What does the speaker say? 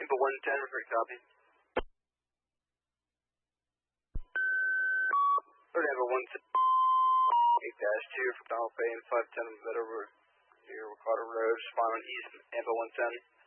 Tampa 110, repeat copy. Tampa 110, 8-2 from Donald Bay and 510 Meadow Road, near Ricardo Road, respond on East, Tampa 110.